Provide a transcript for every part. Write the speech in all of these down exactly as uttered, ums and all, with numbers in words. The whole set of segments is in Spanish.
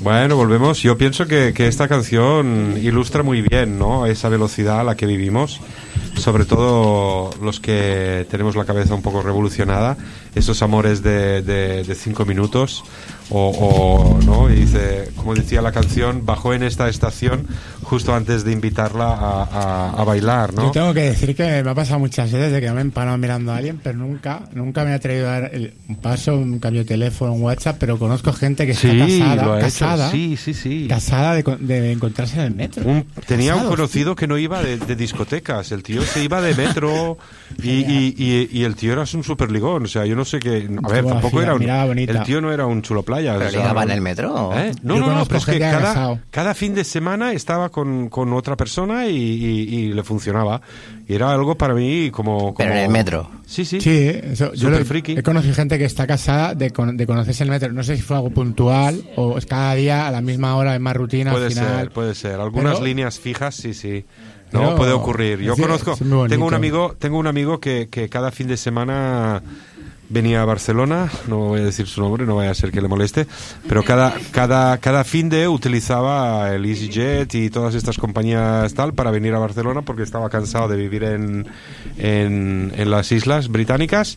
Bueno, volvemos. Yo pienso que, que esta canción ilustra muy bien, ¿no? Esa velocidad a la que vivimos, sobre todo los que tenemos la cabeza un poco revolucionada, esos amores de, de, de cinco minutos, o, o no, y dice, como decía la canción, bajó en esta estación justo antes de invitarla a, a, a bailar, ¿no? Yo tengo que decir que me ha pasado muchas veces de que me he empanado mirando a alguien, pero nunca nunca me ha atrevido a dar el, un paso, un cambio de teléfono, un WhatsApp, pero conozco gente que está sí, casada, lo ha casada, hecho. Sí, sí, sí. casada de, de encontrarse en el metro. Un, tenía Casados, un conocido tío. que no iba de, de discotecas, el tío se iba de metro y, y, y, y el tío era un super ligón, o sea, yo no sé qué, a ver, Buena tampoco fila, era un, mirada bonita. el tío no era un chulo playa. ¿Pero o sea, ligaba en no- el metro? ¿Eh? No, Yo no, no, conozco pero es que gente que ha cada, casado. cada fin de semana estaba con, con otra persona y, y- y le funcionaba. Y era algo para mí como... como Pero en el metro. Sí, sí. Sí, eso, yo Súper lo- friki. he conocido gente que está casada de, con- de conocerse en el metro. No sé si fue algo puntual o es cada día a la misma hora, en más rutina Puede al final. ser, puede ser. Algunas Pero- líneas fijas, sí, sí. No, Pero- puede ocurrir. Yo sí, conozco, es muy bonito. tengo un amigo, tengo un amigo que, que cada fin de semana venía a Barcelona, no voy a decir su nombre, no vaya a ser que le moleste, pero cada, cada, cada fin de utilizaba el EasyJet y todas estas compañías tal para venir a Barcelona porque estaba cansado de vivir en, en, en las islas británicas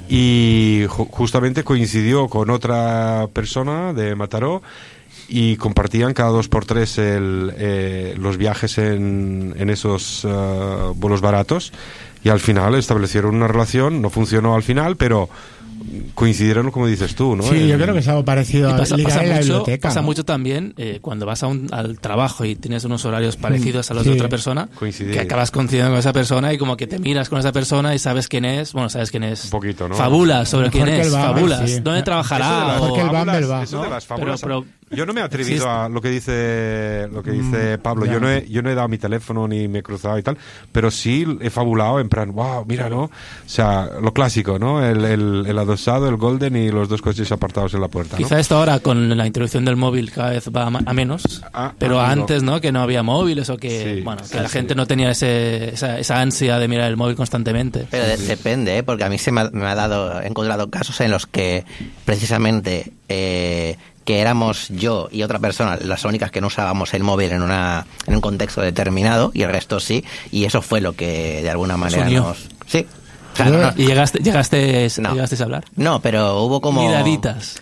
y ju- justamente coincidió con otra persona de Mataró y compartían cada dos por tres el, eh, los viajes en, en esos eh, vuelos baratos y al final establecieron una relación, no funcionó al final, pero coincidieron como dices tú, ¿no? Sí, En- yo creo que es algo parecido Y a pasa, ligar pasa en la mucho, biblioteca. pasa ¿no? mucho también eh, cuando vas a un, al trabajo y tienes unos horarios parecidos a los sí. de otra persona, Coincidir. que acabas coincidiendo con esa persona y como que te miras con esa persona y sabes quién es, bueno, sabes quién es. Un poquito, ¿no? Fabulas sobre Mejor quién que es, el Bumble, fabulas. sí. ¿Dónde Eso trabajará? de las Mejor que el O- Bumble fábulas, va, eso ¿no? de las Pero- fábulas. pero- yo no me he atrevido existe. a lo que dice lo que dice Mm, Pablo. ya. Yo no he yo no he dado mi teléfono ni me he cruzado y tal, pero sí he fabulado en plan, wow, mira, ¿no? O sea, lo clásico, ¿no? El, el, el adosado, el golden y los dos coches apartados en la puerta, ¿no? Quizá esto ahora con la introducción del móvil cada vez va a ma- a menos, Ah, pero ah, antes, ¿no? Que no había móviles o que, Sí, bueno, que sí, la sí. gente no tenía ese, esa, esa ansia de mirar el móvil constantemente. Pero de- depende, ¿eh? Porque a mí se me ha, me ha dado, he encontrado casos en los que precisamente eh, que éramos yo y otra persona las únicas que no usábamos el móvil en una en un contexto determinado y el resto sí, y eso fue lo que de alguna manera unió. nos... Sí. O sea, no, no- ¿Y llegaste, llegaste, No. llegasteis a hablar? no, pero hubo como... Miraditas.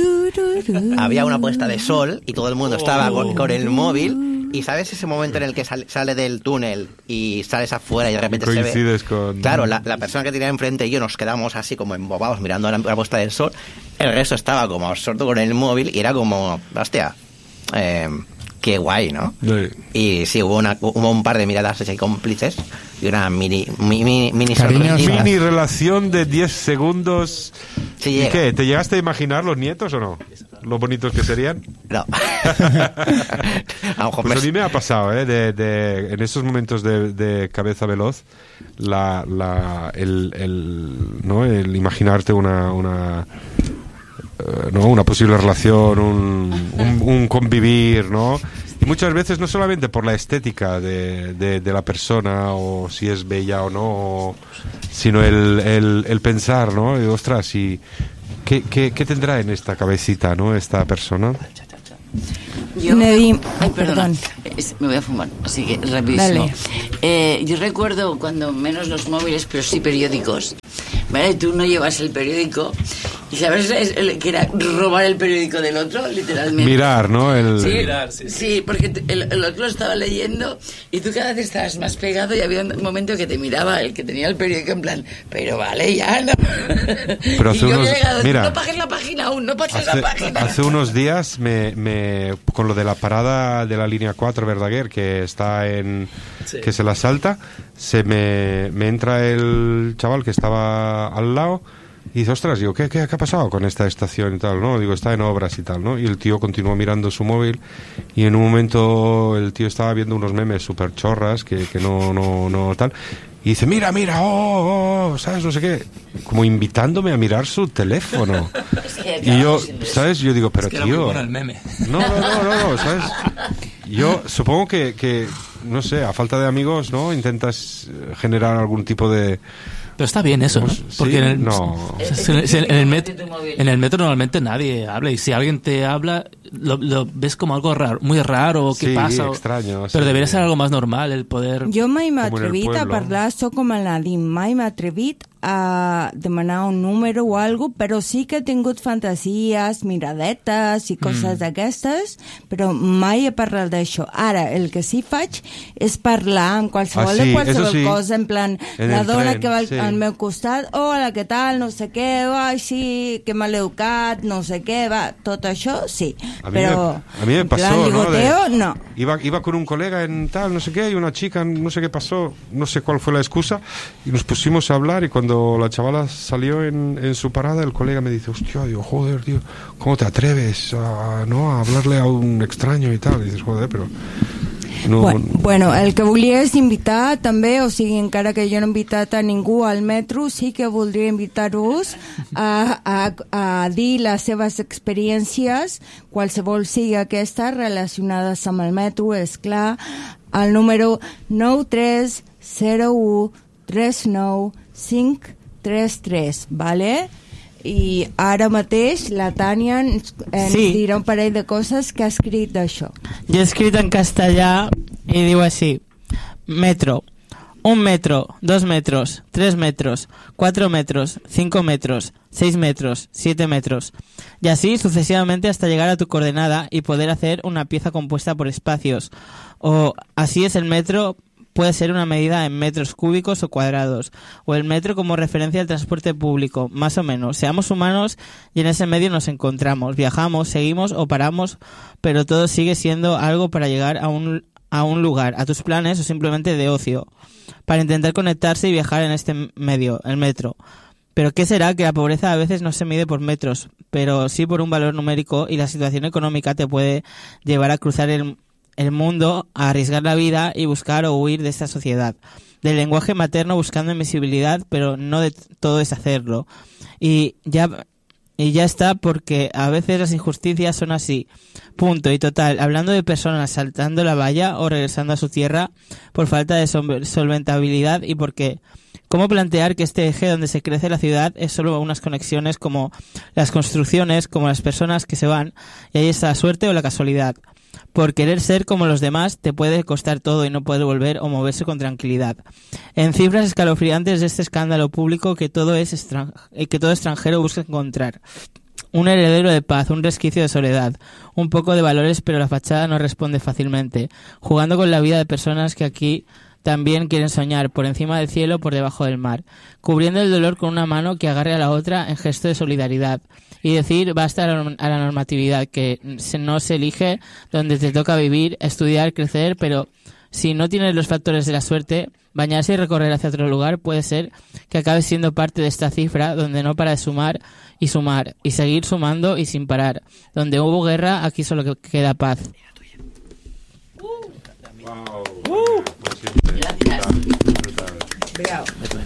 Había una puesta de sol y todo el mundo estaba Oh. con, con el móvil y ¿sabes ese momento en el que sale, sale del túnel y sales afuera y de repente se ve... Coincides con... Claro, la, la persona que tenía enfrente y yo nos quedamos así como embobados mirando la, la puesta del sol. El resto estaba como absorto con el móvil y era como, hostia, eh, qué guay, ¿no? Sí. Y sí, hubo, una, hubo un par de miradas así cómplices y una mini, mini, mini Cariños, sorpresita. Mini relación de diez segundos. Sí ¿Y llega. qué? ¿Te llegaste a imaginar los nietos o no? ¿Lo bonitos que serían? No. A lo mejor Pues me- a mí me ha pasado, ¿eh? De, de- en esos momentos de, de cabeza veloz, la, la, el, el, ¿no? el imaginarte una, una, eh, ¿no? una posible relación, un, un, un convivir, ¿no? Y muchas veces no solamente por la estética de, de, de la persona o si es bella o no, sino el, el, el pensar, ¿no? Y, ostras, y ¿qué, qué, ¿qué tendrá en esta cabecita, ¿no? Esta persona? Yo, Me di- ay, perdona, perdón. Es- me voy a fumar, así que rapidísimo. Dale. Eh, yo recuerdo cuando menos los móviles, pero sí periódicos. ¿Vale? Tú no llevas el periódico y sabes es- el- que era robar el periódico del otro, literalmente. Mirar, ¿no? El, Sí, Mirar, sí, sí. sí, porque te- el, el otro lo estaba leyendo y tú cada vez estabas más pegado y había un momento que te miraba el que tenía el periódico en plan, pero vale, ya, ¿no? Pero y hace yo unos- había llegado, mira, no pagues la página aún, no pases Hace, la página. hace unos días, me, me, con lo de la parada de la línea cuatro Verdaguer, que está en. Sí. que se la salta, se me, me entra el chaval que estaba al lado y dice, ostras, digo, ¿qué, qué, qué ha pasado con esta estación y tal? ¿No? Digo, está en obras y tal, ¿no? Y el tío continuó mirando su móvil y en un momento el tío estaba viendo unos memes súper chorras que, que no, no, no tal. Y dice, mira, mira, oh, oh, ¿sabes? No sé qué. Como invitándome a mirar su teléfono. Es que Y yo, acabamos sin eso. ¿sabes? Yo digo, pero Es que era muy tío. bueno el meme. No, no, no, no, no, ¿sabes? Yo supongo que, que no sé, a falta de amigos, ¿no? Intentas generar algún tipo de... Pero está bien eso, ¿no? Porque sí, en, el, no. en, en, el met, en el metro normalmente nadie habla, y si alguien te habla lo, lo ves como algo raro, muy raro, ¿qué sí, pasa? Extraño, pero sí. debería ser algo más normal el poder... Jo mai m'he atrevit a parlar, soc com a Nadim, mai m'he atrevit a demanar un número o alguna cosa, però sí que he tingut fantasies, miradetes i coses mm. d'aquestes, però mai he parlat d'això. Ara, el que sí faig és parlar amb qualsevol ah, sí, de qualsevol sí. cosa, en plan, en la dona tren, que va al, sí. al meu costat, hola, què tal, no sé què, ai, sí, que mal educat, no sé què, va, tot això, sí. A però, me, a mí me pasó, plan ligoteo, ¿no? De, no. Iba, iba con un colega en tal, no sé qué, y una chica, no sé qué pasó, no sé cuál fue la excusa, y nos pusimos a hablar, y cuando la chavala salió en, en su parada, el colega me dice, hostia, digo, joder, tío, ¿cómo te atreves a, no, a hablarle a un extraño y tal? Y dices, joder, pero... No, bueno, bueno, el que volia és invitar també, o sigui, encara que jo no he invitat a ningú al metro, sí que voldria invitar-vos a, a, a dir les seves experiències, qualsevol sigui aquesta, relacionades amb el metro, és clar, al número nou tres zero u tres nou cinc tres tres, vale? I ara mateix la Tània ens, ens sí. dirà un parell de coses que ha escrit d'això. Jo he escrit en castellà i diu així: metro, un metro, dos metros, tres metros, cuatro metros, cinco metros, seis metros, siete metros, y así sucesivamente hasta llegar a tu coordenada y poder hacer una pieza compuesta por espacios. O así es el metro. Puede ser una medida en metros cúbicos o cuadrados, o el metro como referencia al transporte público, más o menos. Seamos humanos y en ese medio nos encontramos, viajamos, seguimos o paramos, pero todo sigue siendo algo para llegar a un, a un lugar, a tus planes o simplemente de ocio, para intentar conectarse y viajar en este medio, el metro. Pero ¿qué será? Que la pobreza a veces no se mide por metros, pero sí por un valor numérico, y la situación económica te puede llevar a cruzar el el mundo, a arriesgar la vida y buscar o huir de esta sociedad. Del lenguaje materno buscando invisibilidad, pero no de todo es hacerlo. Y ya, y ya está, porque a veces las injusticias son así. Punto y total. Hablando de personas saltando la valla o regresando a su tierra por falta de solventabilidad, y porque... ¿Cómo plantear que este eje donde se crece la ciudad es solo unas conexiones como las construcciones, como las personas que se van, y ahí está la suerte o la casualidad? Por querer ser como los demás te puede costar todo y no poder volver o moverse con tranquilidad. En cifras escalofriantes de este escándalo público que todo, es extran- que todo extranjero busca encontrar. Un heredero de paz, un resquicio de soledad, un poco de valores, pero la fachada no responde fácilmente, jugando con la vida de personas que aquí también quieren soñar, por encima del cielo, por debajo del mar, cubriendo el dolor con una mano que agarre a la otra en gesto de solidaridad, y decir basta a la normatividad, que no se elige donde te toca vivir, estudiar, crecer, pero si no tienes los factores de la suerte, bañarse y recorrer hacia otro lugar puede ser que acabes siendo parte de esta cifra donde no para de sumar y sumar, y seguir sumando y sin parar. Donde hubo guerra, aquí solo queda paz. Wow. Uh. Gracias. Bravo.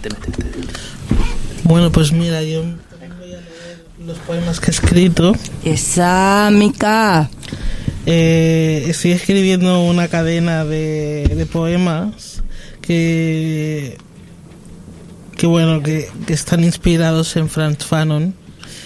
Bueno, pues mira, yo voy a leer los poemas que he escrito. Esa, Mica. Eh, estoy escribiendo una cadena de, de poemas que, que bueno, que, que están inspirados en Frantz Fanon.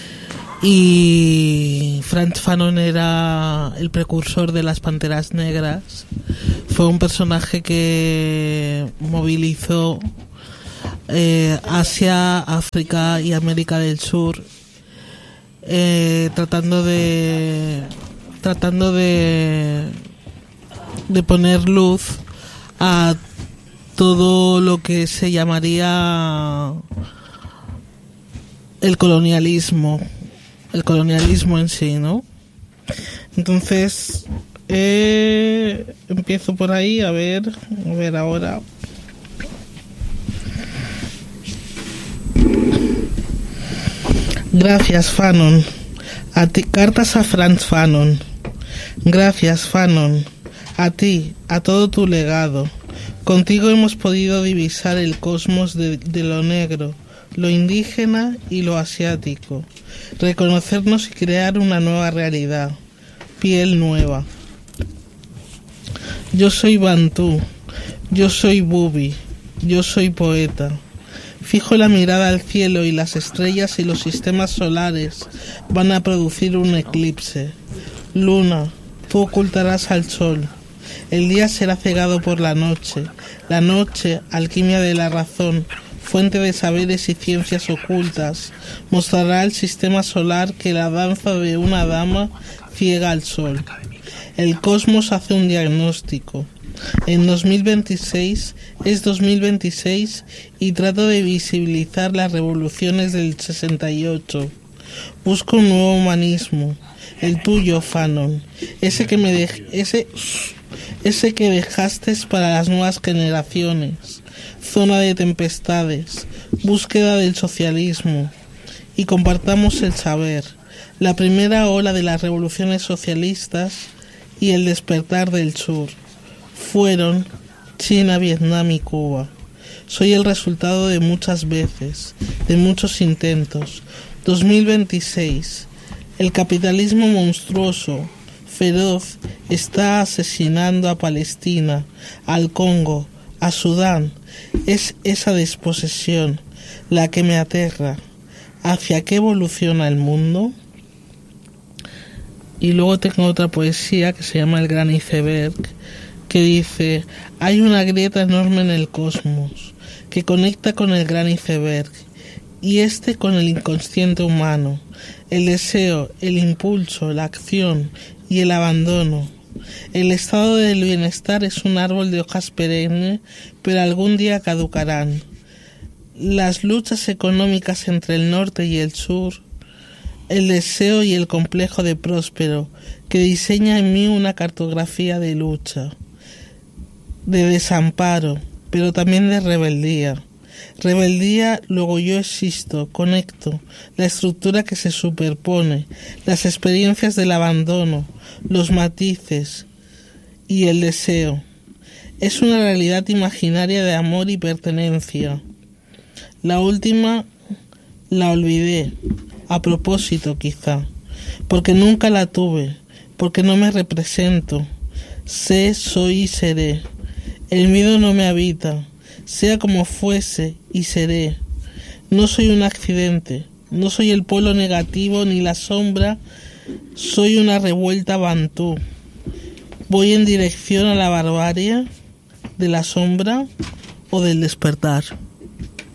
Y Frantz Fanon era el precursor de las Panteras Negras. Fue un personaje que movilizó eh, Asia, África y América del Sur, eh, tratando de tratando de de poner luz a todo lo que se llamaría el colonialismo. El colonialismo en sí, ¿no? Entonces, eh, empiezo por ahí, a ver, a ver ahora. Gracias, Fanon. A ti, cartas a Frantz Fanon. Gracias, Fanon. A ti, a todo tu legado. Contigo hemos podido divisar el cosmos de, de lo negro, lo indígena y lo asiático. Reconocernos y crear una nueva realidad, piel nueva. Yo soy bantú, Yo soy Bubi, yo soy poeta. Fijo la mirada al cielo y las estrellas y los sistemas solares van a producir un eclipse. Luna, tú ocultarás al sol. El día será cegado por la noche. La noche, alquimia de la razón, fuente de saberes y ciencias ocultas, mostrará al sistema solar que la danza de una dama ciega al sol. El cosmos hace un diagnóstico. En dos mil veintiséis es dos mil veintiséis y trato de visibilizar las revoluciones del sesenta y ocho. Busco un nuevo humanismo, el tuyo, Fanon, ese que me dej- ese ese que dejaste para las nuevas generaciones. Zona de tempestades, búsqueda del socialismo, y compartamos el saber. La primera ola de las revoluciones socialistas y el despertar del sur fueron China, Vietnam y Cuba. Soy el resultado de muchas veces, de muchos intentos. dos mil veintiséis. El capitalismo monstruoso, feroz, está asesinando a Palestina, al Congo, a Sudán. Es esa desposesión la que me aterra. ¿Hacia qué evoluciona el mundo? Y luego tengo otra poesía que se llama El gran iceberg, que dice: hay una grieta enorme en el cosmos que conecta con el gran iceberg y este con el inconsciente humano, el deseo, el impulso, la acción y el abandono. El estado del bienestar es un árbol de hojas perenne, pero algún día caducarán. Las luchas económicas entre el norte y el sur, el deseo y el complejo de próspero, que diseña en mí una cartografía de lucha, de desamparo, pero también de rebeldía. Rebeldía, luego yo existo, conecto, la estructura que se superpone, las experiencias del abandono, los matices y el deseo. Es una realidad imaginaria de amor y pertenencia. La última la olvidé, a propósito quizá, porque nunca la tuve, porque no me represento. Sé, soy y seré. El miedo no me habita, sea como fuese y seré. No soy un accidente, no soy el polo negativo ni la sombra, soy una revuelta bantú. Voy en dirección a la barbarie de la sombra o del despertar.